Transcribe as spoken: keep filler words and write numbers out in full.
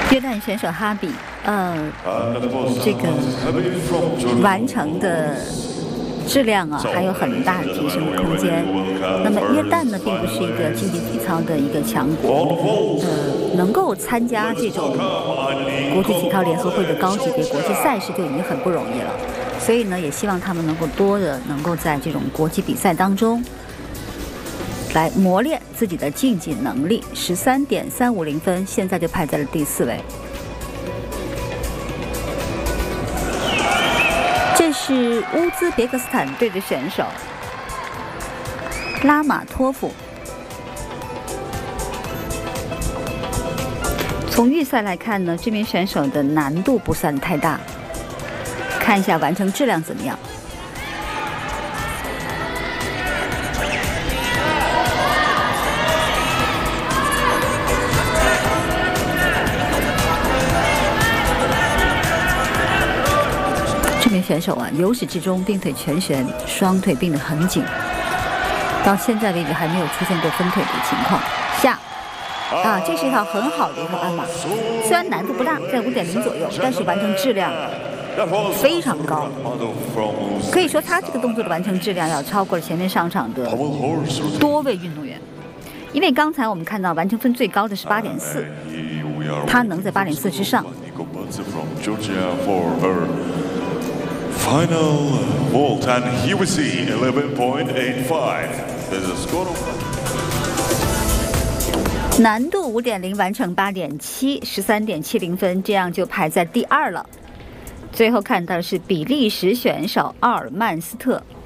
约旦选手哈比，呃，这个完成的质量啊，还有很大的提升的空间。那么约旦呢，并不是一个竞技体操的一个强国，呃，能够参加这种国际体操联合会的高级别国际赛事就已经很不容易了。所以呢，也希望他们能够多的能够在这种国际比赛当中来磨练自己的竞技能力。十三点三五零分，现在就排在了第四位。这是乌兹别克斯坦队的选手拉马托夫。从预赛来看呢，这名选手的难度不算太大，看一下完成质量怎么样。这名选手啊，由始至终并腿全旋，双腿并得很紧，到现在为止还没有出现过分腿的情况。下啊，这是一套很好的一套鞍马，虽然难度不大，在五点零左右，但是完成质量非常高，可以说他这个动作的完成质量要超过了前面上场的多位运动员。因为刚才我们看到完成分最高的是八点四，他能在八点四之上。 Final vault, and here we see eleven point eight five. There's a score of 难度五点零，完成八点七，十三点七零分，这样就排在第二了。最后看到的是比利时选手奥尔曼斯特。